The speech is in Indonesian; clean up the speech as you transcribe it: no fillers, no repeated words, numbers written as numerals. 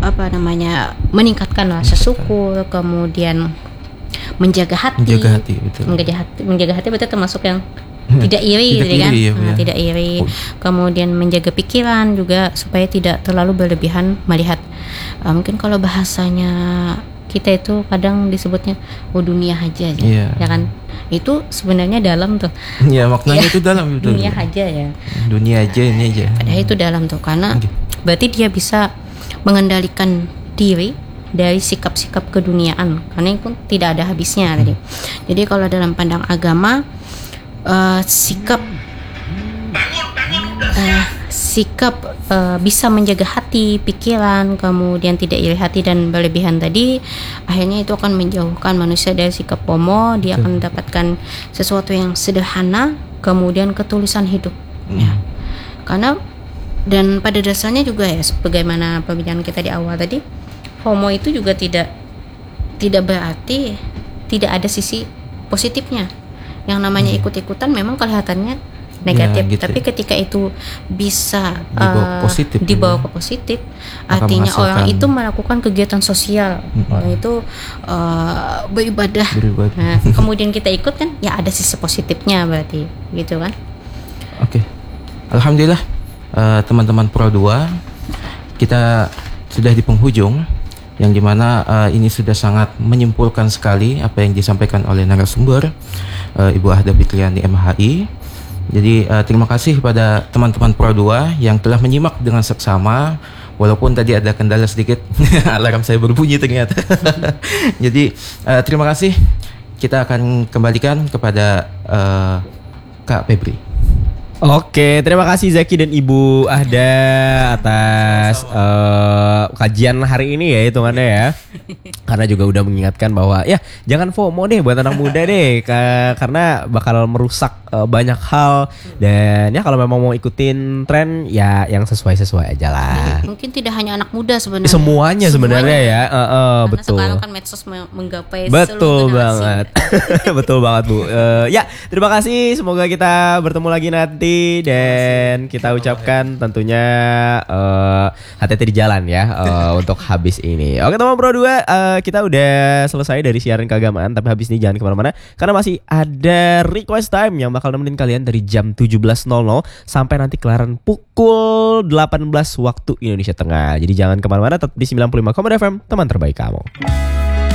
meningkatkan rasa syukur, kemudian menjaga hati, betul. menjaga hati betul termasuk yang tidak iri, gitu kan? Tidak iri. Kemudian menjaga pikiran juga supaya tidak terlalu berlebihan melihat. Mungkin kalau bahasanya kita itu kadang disebutnya dunia aja, ya kan? Itu sebenarnya dalam tuh. Iya, maknanya itu dalam, betul. Dunia aja ya. Dunia aja, ini aja. Padahal itu dalam tuh, karena berarti dia bisa mengendalikan diri dari sikap-sikap keduniaan, karena itu tidak ada habisnya tadi. Jadi kalau dalam pandang agama, sikap bisa menjaga hati, pikiran, kemudian tidak iri hati dan berlebihan tadi, akhirnya itu akan menjauhkan manusia dari sikap FOMO. Dia akan mendapatkan sesuatu yang sederhana, kemudian ketulusan hidup. Ya. Karena dan pada dasarnya juga ya, sebagaimana pembicaraan kita di awal tadi, FOMO itu juga tidak berarti tidak ada sisi positifnya. Yang namanya ikut-ikutan memang kelihatannya negatif, gitu. Tapi ketika itu bisa dibawa ke positif, artinya orang itu melakukan kegiatan sosial, orang itu beribadah. Nah, kemudian kita ikut kan, ya ada sisi positifnya berarti, gitu kan? Oke. Alhamdulillah, teman-teman Pro 2, kita sudah di penghujung, yang dimana ini sudah sangat menyimpulkan sekali apa yang disampaikan oleh narasumber, Ibu Ahda Fitriani MHI. Jadi terima kasih kepada teman-teman Pro 2 yang telah menyimak dengan seksama, walaupun tadi ada kendala sedikit. Alarm saya berbunyi ternyata. Jadi terima kasih. Kita akan kembalikan kepada Kak Febri. Oke, terima kasih Zaki dan Ibu Ahda atas kajian hari ini ya, hitungannya ya. Karena juga udah mengingatkan bahwa ya jangan FOMO deh buat anak muda deh, karena bakal merusak banyak hal. Dan ya kalau memang mau ikutin tren, ya yang sesuai aja lah. Mungkin tidak hanya anak muda sebenarnya. Semuanya sebenarnya ya. Karena betul. sekarang kan medsos menggapai betul seluruh banget. Betul banget Bu. Ya terima kasih. Semoga kita bertemu lagi nanti. Dan kita ucapkan tentunya hati-hati di jalan ya untuk habis ini. Oke teman Pro 2, kita udah selesai dari siaran keagamaan. Tapi habis ini jangan kemana-mana, karena masih ada request time yang bakal nemenin kalian dari jam 17.00 sampai nanti kelaran pukul 18 waktu Indonesia Tengah. Jadi jangan kemana-mana, tetap di 95,5 FM, teman terbaik kamu.